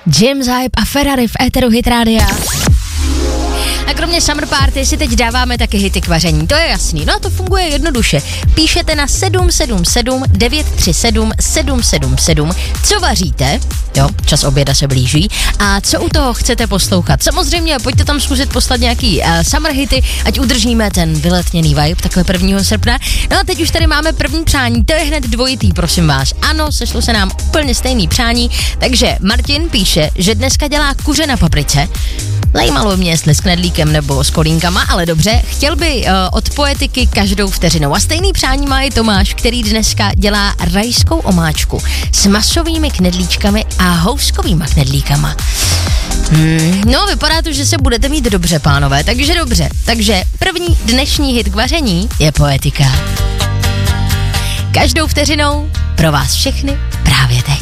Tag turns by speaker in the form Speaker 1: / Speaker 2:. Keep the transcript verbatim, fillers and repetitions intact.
Speaker 1: James Hype a Ferrari v éteru Hit Rádia. A kromě Summer Party si teď dáváme taky hity k vaření, to je jasný, no a to funguje jednoduše. Píšete na sedm sedm sedm devět tři sedm sedm sedm sedm, co vaříte, jo, čas oběda se blíží, a co u toho chcete poslouchat. Samozřejmě pojďte tam zkusit poslat nějaký uh, summer hity, ať udržíme ten vyletněný vibe, takhle prvního srpna. No a teď už tady máme první přání, to je hned dvojitý, prosím vás. Ano, sešlo se nám úplně stejný přání, takže Martin píše, že dneska dělá kuře na paprice. Zajímalo mě, jestli s knedlíkem nebo s kolínkama, ale dobře, chtěl by uh, od Poetiky každou vteřinou. A stejný přání má i Tomáš, který dneska dělá rajskou omáčku s masovými knedlíčkami a houskovýma knedlíkama. Hmm, no, vypadá to, že se budete mít dobře, pánové, takže dobře. Takže první dnešní hit k vaření je Poetika. Každou vteřinou pro vás všechny právě teď.